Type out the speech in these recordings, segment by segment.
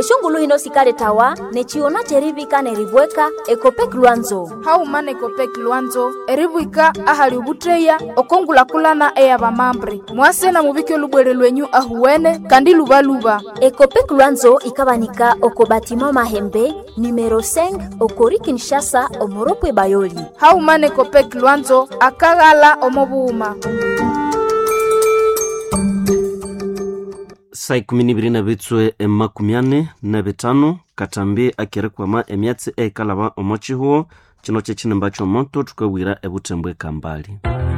eshongulu hino sikale tawa nechiona cherivika neribweka ekopek lwanzo haumana ekopek lwanzo eribwika ahali ubutreya okongulakulana eya bamambre mwase na mubike lubwere lwenyu ahuwene kandi lubaluba. ekopek lwanzo ikabanika oko batima mahembe numero 5 okori Kinshasa omoropwe bayoli. haumana ekopek lwanzo akagala omobuuma. Sai 12 na bitswe emakumiane na betano katambi akirekwama emyatsi eikalaba omochi huo chino chechine moto tukawira ebutembwe kambali.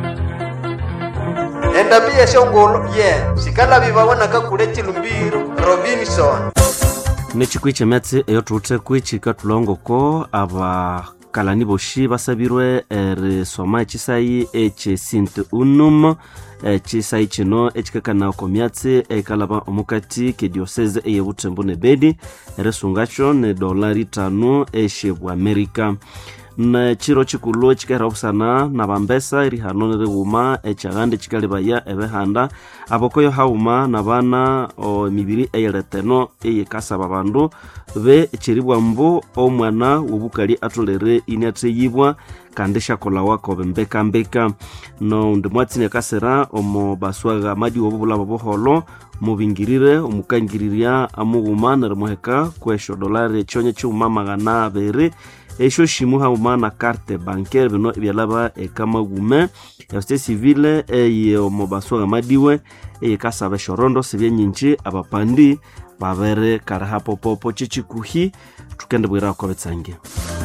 Endabie shongolo sikala bibabona kakule chilumbiro Robinson. Nechikwiche myatsi eyotute kwichika tulongoko aba kalani boshi basabirwe soma echisai eche sinte unum echisai chino echikakana okomyatsi ekalaba omukati ke diocese eye Butembo ne Beni resungacho ne $5 eshebu Amerika na chiro chikulu chikera obusana na bambesa iri hano ne wuma echagande chikalebaya ebehanda abokoyo hauma na bana o mibiri eyeleteno eyekasa babandu be chiribwa mbu omwana wobukali atolere inatreyibwa kandi shakola wako mbeka no ndimwatsi ne kasera omo baswaga madi wobula boholo mubingirire omukangiriria amuguma na remoheka kwesho $1 chonye chuma magana bere esho shimu hauma na carte bancaire bino byalaba ekamagume ya state civile eye omo baswaga madiwe ekasaba shorondo sibye nyinchi abapandi babere karaha popopo chichikuhi tukende bwira ko betsange.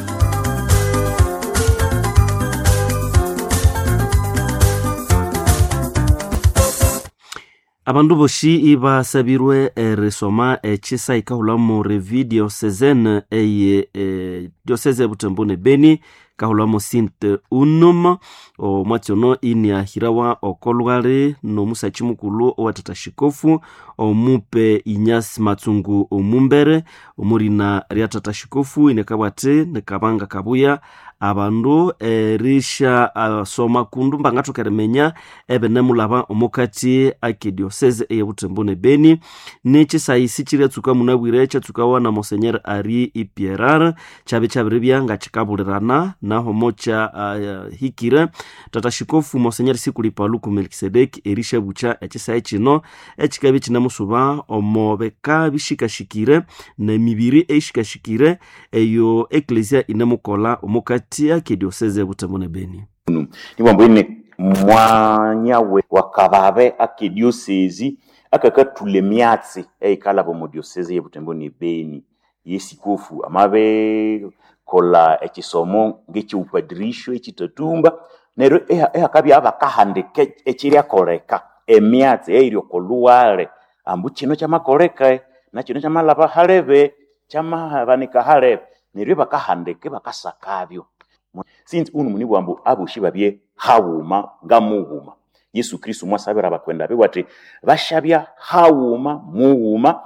Abandu boshi iba sabirwe resoma chisa ikahula mo revidio sezen eye diocese Butembo ne Beni kahula mo sinte unum o mwationo ini ahirawa okolware no musachi mukulu owatata shikofu omupe Inyasi Matsungu omumbere omurina riatata shikofu inekabwate nekabanga kabuya abandu risha soma kundu mbangato keremenya ebenemulaba omukati ake diocese eye Butembo ne Beni nechisai sichire tsuka munabwire chatsuka wana Monseigneur Ari Ipierar chabiribya ngachikabulirana na homocha hikire tata shikofu Monseigneur Sikulipa Luku Melkisedek erisha bucha echisai chino echikabi chinamusuba omobeka bishikashikire na mibiri eshikashikire eyo eklesia inamukola omukati ke diocese Butembo ne Beni. Nibambo ine mwanyawe wakababe ake diocese akakatule myatsi ekala bo diocese ye Butembo ne Beni yesikofu amabe kola ekisomo ngechi upadrisho ekitatumba nero akabi abakahandike ekiria koreka emyatsi eiro koluwale ambu chino chamakoreka na chino chamalaba halebe chamahabanika halebe nero bakahandike bakasakabyo since unu muni bwambu abushi babye hawuma ngamuhuma Yesu Kristo mwasabira bakwenda bewati bashabya hawuma muhuma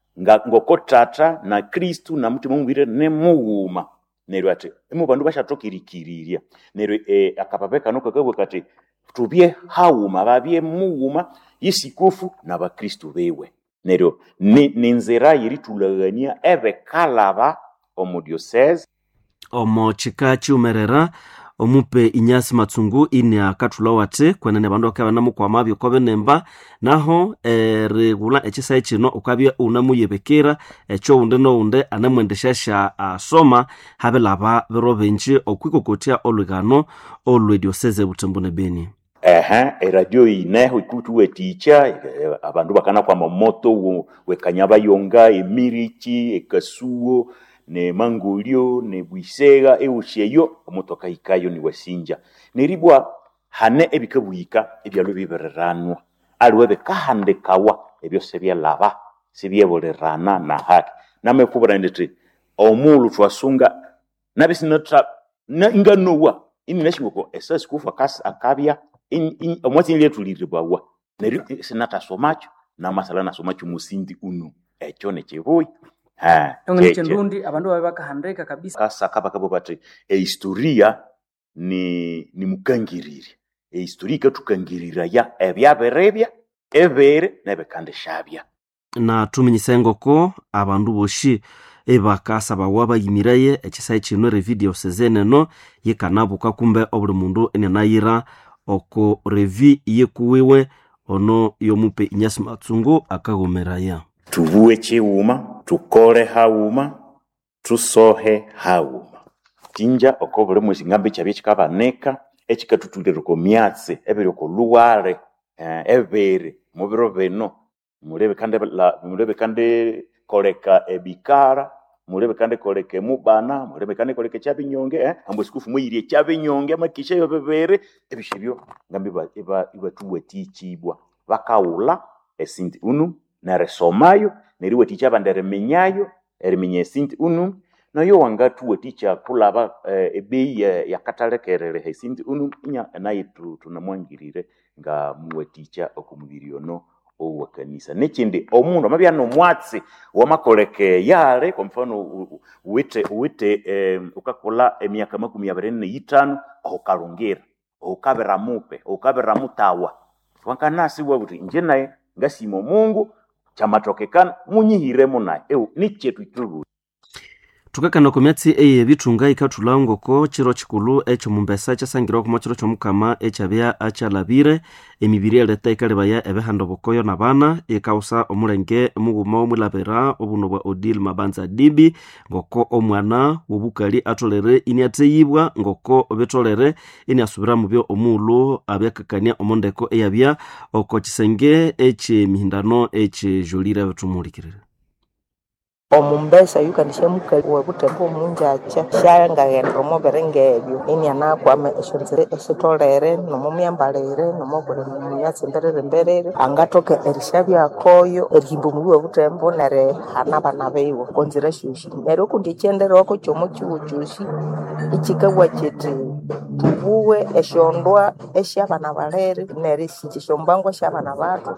ngokotata na Kristo na mutima mubire ne muhuma nero ati bandu bashatokirikiriria nero akapapeka nuko kabwe kati tubye hawuma babye muhuma yisikofu na ba Kristo bewe nero ninzera yiri tulagania ebe kalaba omu diocese omo chika chumerera omupe Inyasi Matsungu ini akatula wate kwenene bandu akaba mukwama byo kobe nemba naho regula echisa chino ukabya unamuyebekera echo unde no unde anamwendeshasha asoma habelaba berobenji okwikokotia olugano olwe diocese Butembo ne Beni. Radio ineho ikutuwe ticha abandu bakana kwa moto wekanyaba yonga emirichi ekasuo ne mangulio ne bwisega eusheyo omotoka ikayo ni wasinja neribwa hane ebikabuyika ebyalo bibereranwa aliwe bekahandekawa ebyo sebya lava sebyeborerana na haki namekubura ndete omulu twasunga nabisinatra na inganowa ininashingoko esas kufa kas akabya omwati letuliribwa neri sinata somacho na masala na somacho musindi unu echo ne chiboyi Ndundi abandu bakahandeka kabisa kasa kabo bati historia ni mukangiriri historia tukangirira ya ebyaberebya ebere nebekande shabya na tuminyise ngoko abandu boshi ebakasaba wabayimiraye ekisayi kino revidio sezeneno yikanabuka kumbe obuli mundu enenayira oko revi yekuwiwe ono yomupe Inyasi Matsungu akagomeraya. Tuvuwe chiwuma, tukore hauma, tusohe hauma. Tinja oko buli mwezi ngambi chabye chikabaneka echikatutulira ko myatse ebiri ko luware ebere mubiro beno murebe kande koleka ebikara murebe kande koleke mubana murebe kande koleke chabinyonge ambo sikufu muyirie chabinyonge makisha yo bebere ebishibyo ngambi iba tuwe tichibwa bakaula esinti unum na resomayo neriwe ticha bandere menyayo erimenye esinti unum na yo wangatu ticha kulaba ebeyi ya katalekerere esinti unum inya nayitu tunamwangirire nga muwe ticha okumubiriono owa kanisa nekindi omundu amabya no mwatsi wamakoleke yale kwa mfano uwite ukakola emyaka 25 okalungira okabera mupe okabera mutawa wankanasi wabuti nje naye ngasimo Mungu chamatokekana munyihiremo naye nichetu itulu tukakana komyatsi eye bitunga ikatulangoko chiro chikulu echo mumbesa chasangira ko chiro chomukama echabya achalabire emibiri eleta ikalebaya ebehando bokoyo nabana ikausa omulenge muguma omulabera obuno bwa Odile Mabanza Dibi ngoko omwana wobukali atolere iniateyibwa ngoko betolere iniasubira mubyo omulu abyakakania omondeko eyabya oko kisenge eche mihindano eche jolira betumulikirire omumbesa yukanisha mukali webutembo munjacha shanga gendro moberengebyo ini anakwame eshonzere esitolere nomumyambalere nomobule munyatsemberere mberere angatoke erishabya akoyo erihimbo muri webutembo nere hanabana beiwo konzira shushi nero kundichendero ko chomo cyujushi ikikabwa kiti tubuwe eshondwa eshyabana balere nere shikishombango shyabana batu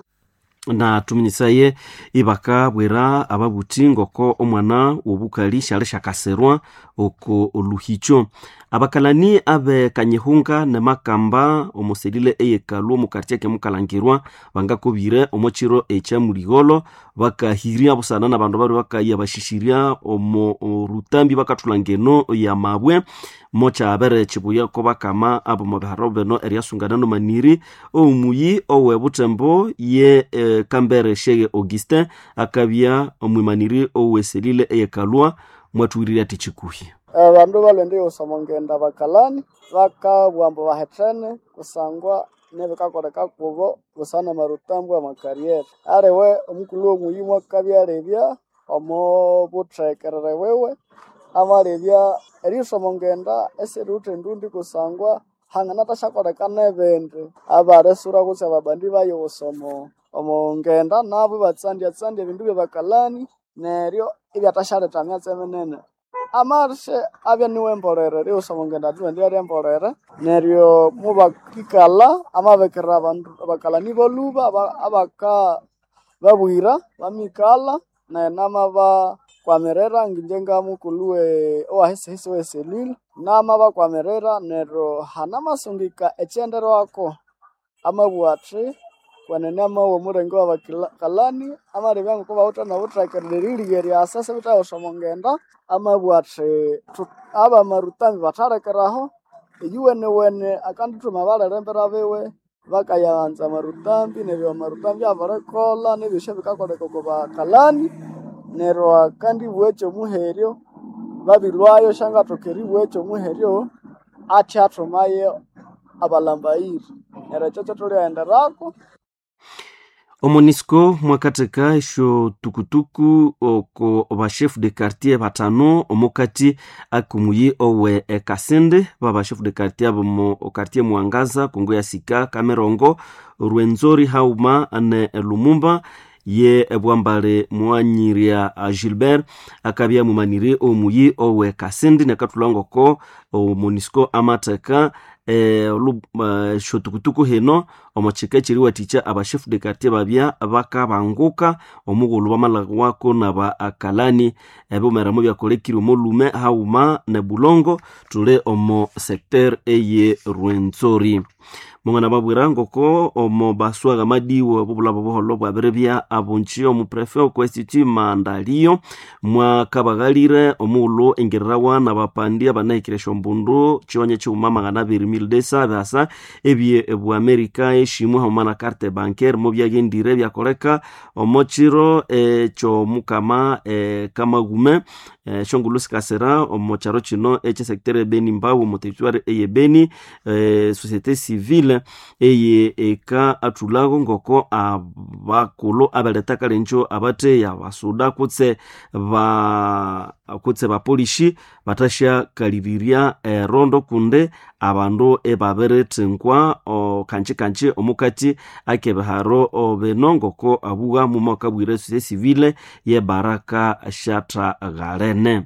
na tuminyisaye ibaka bwera ababuti ngoko omwana wobukali shale shakaserwa oko oluhicho abakalani abe kanyehunga ne makamba omoselile eyekalu mukartie ke mukalangirwa bangakobire omochiro echa muligolo bakahiria busana na bandu bari bakaya bashishiria omo rutambi bakatulangeno ya mabwe mocha abere chibuya ko bakama abo mabharobe no eriasungana no maniri omuyi owebutembo ye kambere shege Augustin akabya omwimaniri oweselile eyekalwa mwatwirira tichikuhi bandu balende osomongenda bakalani bakabwambo bahetene kusangwa nebikakoreka kubo busana marutambo amakariere arewe omukulu omuyimo akabyalebya omo butrekerere wewe amalebya erisomongenda eserute ndundi kusangwa hangana tashakoreka nebende abaresura kuse ababandi bayo osomo omongenda nabo batsandia bindu byabakalani neryo ibyatashareta myatse menene amarshe abya niwe mborere ryo somongenda twende ryo mborere neryo mubakikala amabekera abantu abakalani boluba abaka babwira bamikala na nama kwamerera nginjenga mukuluwe ohahise weselile nama bakwamerera neryo hanamasungika echendero wako amabwatri kwanenema wo murengo wa bakalani amarebyango ko bawuta na butrakereriri yeri asase bitawo somongenda amabwatri aba marutambi batarekeraho yuwene akandituma balerembera bewe bakayanza marutambi nebyo marutambi abarekola nebishe bikakoreka ko bakalani nero kandi bwecho muheryo babilwayo shanga tokeri bwecho muheryo atyatumaye abalambairi nero chocho tolienda rako Omonisco mwakateka isho tukutuku oko ba chef de quartier batano omokati akumuyi owe Kasende baba chef de quartier bomo o quartier Mwangaza Kongo ya Sika Kamerongo Rwenzori Hauma ane Lumumba ye ebwambale mwanyiria Gilbert akabya mumanire omuyi owe Kasende nakatulango ko Omonisco amateka shotukutuku heno omochike chiri waticha abachef de quartier babya bakabanguka omugulu bamalagwako naba akalani ebomera mu byakolekiri omolume hauma ne bulongo tule omo secteur eye Rwenzori mongana babwira ngoko omo baswaga madiwo bubula boholo bwaberebya abunchi omuprefe okwesiti mandaliyo mwa kabagalire omulo engerawa na bapandi abanayikiresha ombundu chionye chiumama ngana 2000 basa ebye ebu Amerika eshimu hamana carte bancaire mo byagendire byakoleka omochiro cho mukama kamagume shongulusi kasera omocharo chino eche secteur Beni Mbawu moteritware eye Beni société civile eye eka atulago ngoko abakolo abaletaka lenjo abate ya basuda kutse ba polishi batasha kaliriria rondo kunde abandu ebaberetenkwa o kanchi omukati akebeharo obenongoko abuga mu makabwire société civile ye Baraka Shatra Garene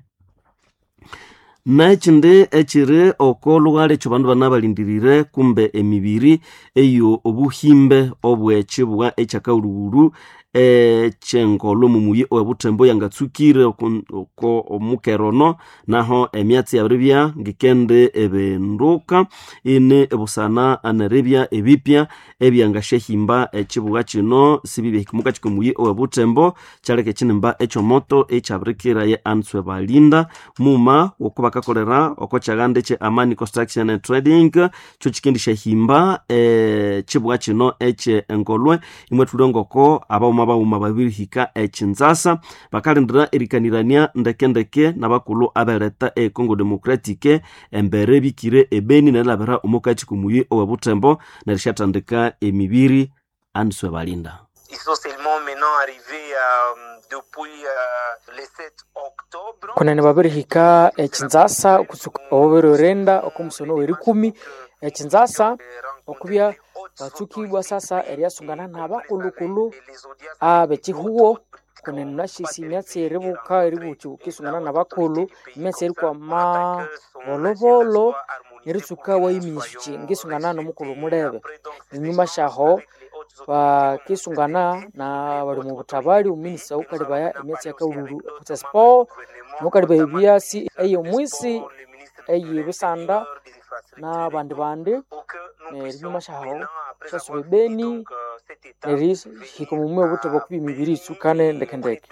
na chinde echire okolugale chobandu bana balindirire kumbe emibiri eyo obuhimbe obwechibwa echakauruguru chengolo mumuye obutembo yangatsukire ko omukerono naho emyatsi yabribya ngikende ebenduka ine ebusana anerebya ebipya ebyangashehimba echibuga chino sibibe kumuka chikumuye obutembo cyareke kinimba echomoto echabrikira ye answe balinda muma okubaka kolera okochagande che Amani Construction and Trading cyo chikindisha himba chibuga chino eche engolwe imwe tulongoko aba babiri hika echinzasa bakalindira erikanirania ndekendeke nabakulu abeleta Congo Democratique embere bikire ebeni nelabera omukati kumuye obutembo nerishatandika emibiri answe balinda. Ils sont seulement maintenant arrivés depuis le 7 octobre. Kuna babiri hika echinzasa kusuka oberorenda okumusono weri 10 echinzasa okubya batsukibwa sasa eriasungana nabakulukulu abechihuo kuna nashisi myatsi eribuka eribuchu kisungana nabakulu myatsi erikwa ma bolobolo eritsuka wayimishi ngisungana nomukulu mulebe nyuma shaho bakisungana na bali mu butabali uminisa ukalibaya emyatsi yakaururu kutsa spo mukalibaya byasi eyo mwisi eyi bisanda na bandi nyuma shaho sasuwe Beni neris hikumumwe buto bakubi mibiri sukane ndekendeke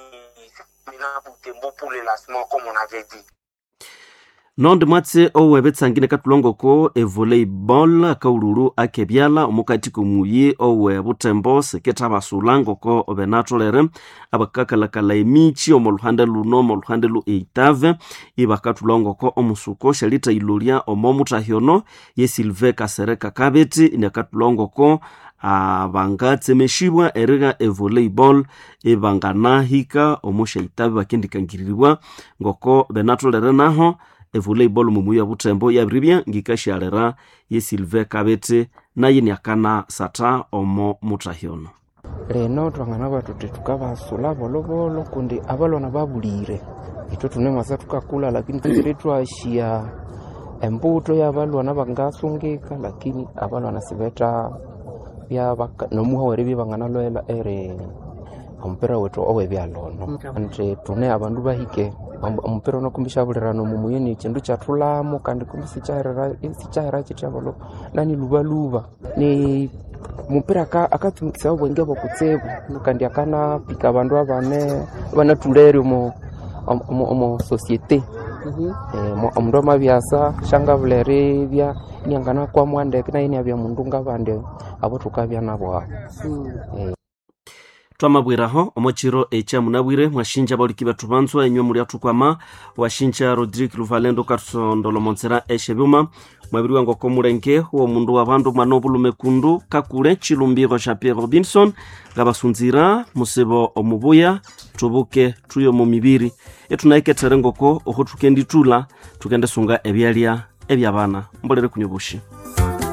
Nonde mwatse owebetsangine katulongoko volleyball kauluru akebyala omukati kumuye owe butembo seketa basulangoko obenatolere abakakalakala emichi omoluhande luno moluhande lu eitave ibakatulongoko omusuko shalita ilulia omomutahyono ye Silve Kasereka Kabeti inakatulongoko abangatse meshibwa erega volleyball ibangana hika omushaitabe bakendikangirirwa ngoko benatolere naho volleyball mumuye butembo yabribya ngikashalera ye Silve Kabete naye nyakana sata omo mutahyono leno twangana batuti tukabasula bolobolo kundi abalona babulire ito tunemasa tukakula lakini tuziretwa ashia embuto yabalwana bangasungika lakini abalwana sibeta bya nomuha werebi bangana loela ere ompera wetu owe byalono ante tune abantu bahike ompera no kumbisha bulirano mumuyeni chindu chatulamo kandi kumbisi chahera chitabolo nani lubaluba ni mumpera akatumikisa obwenge bokutsebu kandi akana pika abantu abane banatulere mu societe omundu amabyasa shanga bulere bya nyangana kwa mwande kana ine abya mundu ngabande abo tukabya nabo twamabwiraho omochiro echa munabwire mwashinja bali batubanzwa enywe muri atukwama washinja Rodrigue Luvalendo Karsondolo Monsera eshebuma mwabiri wango komurenge uwo mundu wabandu manobulume kundu kakule chilumbiro cha Pierre Robinson gabasunzira musebo omubuya tubuke tuyo mu mibiri etunaike terengoko oho tukenditula tukende sunga ebyalya ebyabana mbolere kunyobushi